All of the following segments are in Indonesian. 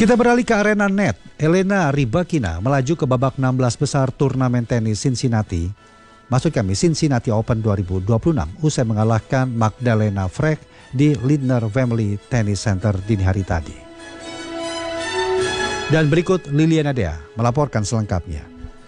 Kita beralih ke arena net. Elena Rybakina melaju ke babak 16 besar turnamen tenis Cincinnati. Cincinnati Open 2026 usai mengalahkan Magdalena Frech di Lindner Family Tennis Center dini hari tadi. Dan berikut Liliana Dea melaporkan selengkapnya.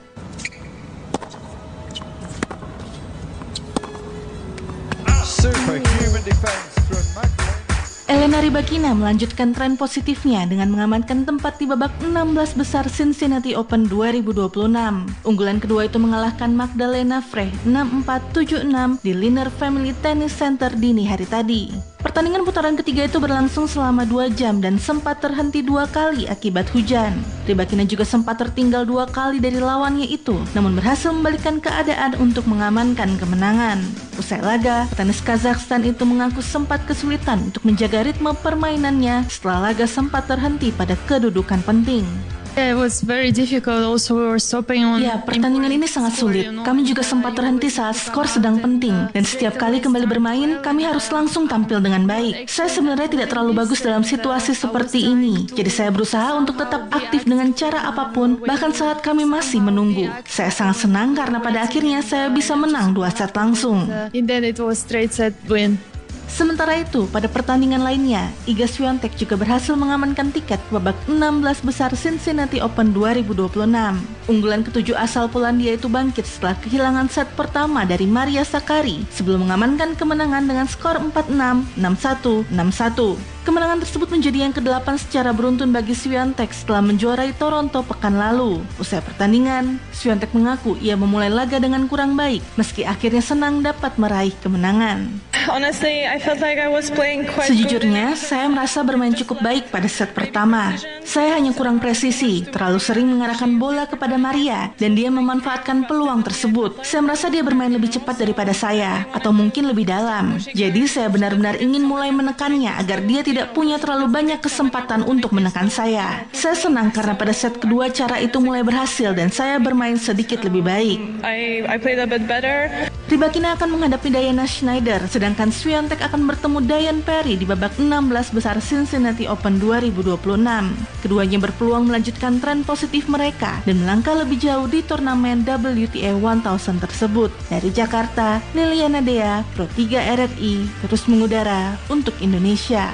Superhuman defense from Magdalena. Elena Rybakina melanjutkan tren positifnya dengan mengamankan tempat di babak 16 besar Cincinnati Open 2026. Unggulan kedua itu mengalahkan Magdalena Frech 6-4, 7-6 di Lindner Family Tennis Center dini hari tadi. Pertandingan putaran ketiga itu berlangsung selama 2 jam dan sempat terhenti 2 kali akibat hujan. Rybakina juga sempat tertinggal 2 kali dari lawannya itu, namun berhasil membalikkan keadaan untuk mengamankan kemenangan. Usai laga, petenis Kazakhstan itu mengaku sempat kesulitan untuk menjaga ritme permainannya setelah laga sempat terhenti pada kedudukan penting. Yeah, it was very difficult. Also, we were stopping on. Ya, pertandingan ini sangat sulit. Kami juga sempat terhenti saat skor sedang penting. Dan setiap kali kembali bermain, kami harus langsung tampil dengan baik. Saya sebenarnya tidak terlalu bagus dalam situasi seperti ini. Jadi saya berusaha untuk tetap aktif dengan cara apapun, bahkan saat kami masih menunggu. Saya sangat senang karena pada akhirnya saya bisa menang 2 set langsung. In the end, it was straight set win. Sementara itu, pada pertandingan lainnya, Iga Swiatek juga berhasil mengamankan tiket babak 16 besar Cincinnati Open 2026. Unggulan ketujuh asal Polandia itu bangkit setelah kehilangan set pertama dari Maria Sakkari sebelum mengamankan kemenangan dengan skor 4-6, 6-1, 6-1. Kemenangan tersebut menjadi yang ke-8 secara beruntun bagi Swiatek setelah menjuarai Toronto pekan lalu. Usai pertandingan, Swiatek mengaku ia memulai laga dengan kurang baik, meski akhirnya senang dapat meraih kemenangan. Honestly, I felt like I was playing quite Sejujurnya, saya merasa bermain cukup baik pada set pertama. Saya hanya kurang presisi, terlalu sering mengarahkan bola kepada Maria, dan dia memanfaatkan peluang tersebut. Saya merasa dia bermain lebih cepat daripada saya, atau mungkin lebih dalam. Jadi saya benar-benar ingin mulai menekannya agar dia tidak punya terlalu banyak kesempatan untuk menekan saya. Saya senang karena pada set kedua cara itu mulai berhasil dan saya bermain sedikit lebih baik. I played a bit better. Rybakina akan menghadapi Diana Schneider, sedangkan Swiatek akan bertemu Diane Parry di babak 16 besar Cincinnati Open 2026. Keduanya berpeluang melanjutkan tren positif mereka dan melangkah lebih jauh di turnamen WTA 1000 tersebut. Dari Jakarta, Liliana Dea, Pro 3 RRI, terus mengudara untuk Indonesia.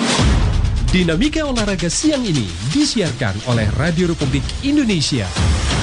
Dinamika olahraga siang ini disiarkan oleh Radio Republik Indonesia.